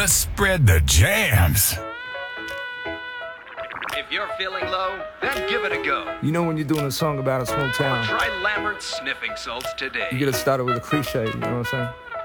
Let's spread the jams. If you're feeling low, then give it a go. You know when you're doing a song about a small town, Try Lambert's sniffing salts today. you gotta start it with a cliche, you know what I'm saying?